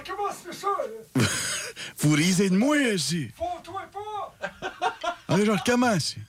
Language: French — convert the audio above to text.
comment c'est ça, là? Vous risez de moi, ici. Faut-toi pas! Allez, je recommence.